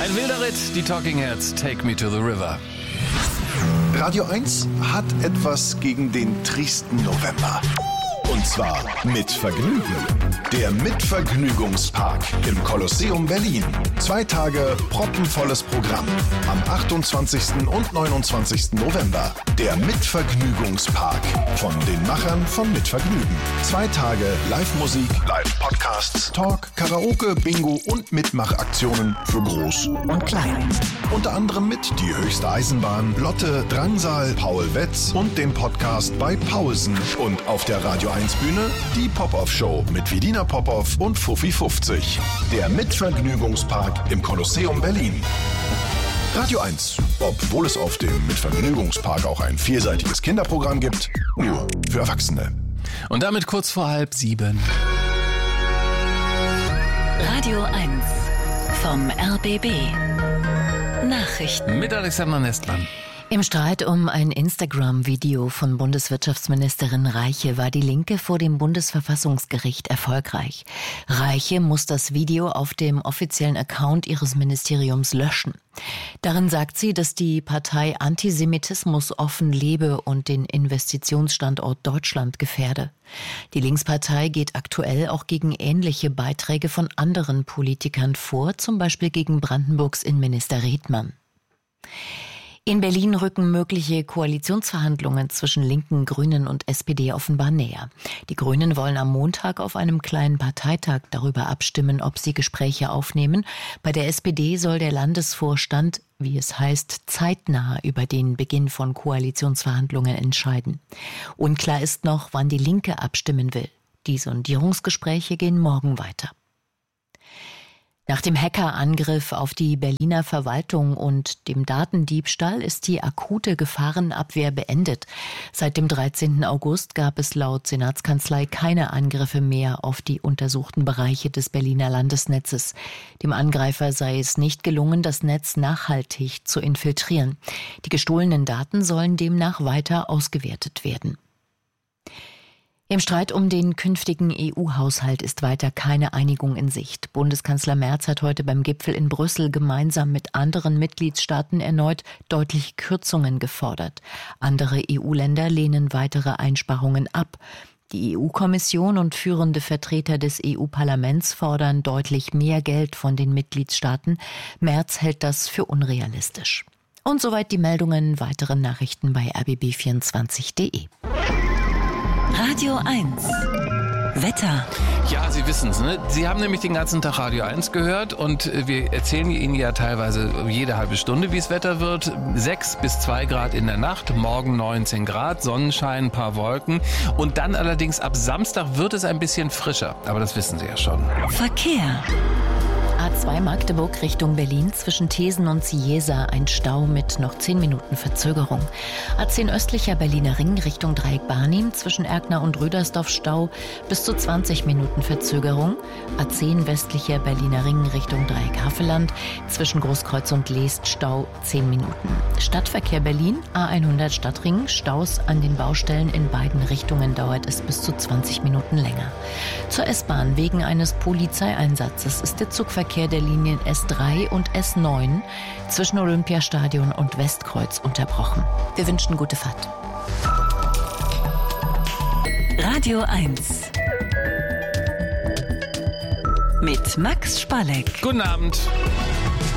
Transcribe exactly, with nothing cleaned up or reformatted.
Ein wilder Ritt, die Talking Heads, Take Me to the River. Radio eins hat etwas gegen den tristen November. Und zwar mit Vergnügen. Der Mitvergnügungspark im Kolosseum Berlin. Zwei Tage proppenvolles Programm. Am achtundzwanzigsten und neunundzwanzigsten November. Der Mitvergnügungspark von den Machern von Mitvergnügen. Zwei Tage Live-Musik, Live-Podcasts, Talk, Karaoke, Bingo und Mitmachaktionen für Groß und Klein. Unter anderem mit Die höchste Eisenbahn, Lotte, Drangsal, Paul Wetz und dem Podcast bei Pausen. Und auf der Radio eins Bühne die Pop-Off-Show mit Vidina Popov und Fuffi fünfzig. Der Mitvergnügungspark im Kolosseum Berlin. Radio eins, obwohl es auf dem Mitvergnügungspark auch ein vielseitiges Kinderprogramm gibt, nur für Erwachsene. Und damit kurz vor halb sieben. Radio eins vom R B B. Nachrichten. Mit Alexander Nestmann. Im Streit um ein Instagram-Video von Bundeswirtschaftsministerin Reiche war die Linke vor dem Bundesverfassungsgericht erfolgreich. Reiche muss das Video auf dem offiziellen Account ihres Ministeriums löschen. Darin sagt sie, dass die Partei Antisemitismus offen lebe und den Investitionsstandort Deutschland gefährde. Die Linkspartei geht aktuell auch gegen ähnliche Beiträge von anderen Politikern vor, zum Beispiel gegen Brandenburgs Innenminister Redmann. In Berlin rücken mögliche Koalitionsverhandlungen zwischen Linken, Grünen und S P D offenbar näher. Die Grünen wollen am Montag auf einem kleinen Parteitag darüber abstimmen, ob sie Gespräche aufnehmen. Bei der S P D soll der Landesvorstand, wie es heißt, zeitnah über den Beginn von Koalitionsverhandlungen entscheiden. Unklar ist noch, wann die Linke abstimmen will. Die Sondierungsgespräche gehen morgen weiter. Nach dem Hackerangriff auf die Berliner Verwaltung und dem Datendiebstahl ist die akute Gefahrenabwehr beendet. Seit dem dreizehnten August gab es laut Senatskanzlei keine Angriffe mehr auf die untersuchten Bereiche des Berliner Landesnetzes. Dem Angreifer sei es nicht gelungen, das Netz nachhaltig zu infiltrieren. Die gestohlenen Daten sollen demnach weiter ausgewertet werden. Im Streit um den künftigen E U-Haushalt ist weiter keine Einigung in Sicht. Bundeskanzler Merz hat heute beim Gipfel in Brüssel gemeinsam mit anderen Mitgliedstaaten erneut deutliche Kürzungen gefordert. Andere E U-Länder lehnen weitere Einsparungen ab. Die E U-Kommission und führende Vertreter des E U-Parlaments fordern deutlich mehr Geld von den Mitgliedstaaten. Merz hält das für unrealistisch. Und soweit die Meldungen. Weitere Nachrichten bei r b b vierundzwanzig punkt d e. Radio eins. Wetter. Ja, Sie wissen es, ne? Sie haben nämlich den ganzen Tag Radio eins gehört und wir erzählen Ihnen ja teilweise jede halbe Stunde, wie es Wetter wird. sechs bis zwei Grad in der Nacht, morgen neunzehn Grad, Sonnenschein, ein paar Wolken. Und dann allerdings ab Samstag wird es ein bisschen frischer. Aber das wissen Sie ja schon. Verkehr. A zwei Magdeburg Richtung Berlin zwischen Thesen und Ciesa ein Stau mit noch zehn Minuten Verzögerung. A zehn östlicher Berliner Ring Richtung Dreieck Barnim zwischen Erkner und Rüdersdorf Stau bis zu zwanzig Minuten Verzögerung. A zehn westlicher Berliner Ring Richtung Dreieck Havelland zwischen Großkreuz und Leest Stau zehn Minuten. Stadtverkehr Berlin A hundert Stadtring Staus an den Baustellen in beiden Richtungen dauert es bis zu zwanzig Minuten länger. Zur S-Bahn wegen eines Polizeieinsatzes ist der Zugverkehr der Linien S drei und S neun zwischen Olympiastadion und Westkreuz unterbrochen. Wir wünschen gute Fahrt. Radio eins. Mit Max Spalleck. Guten Abend.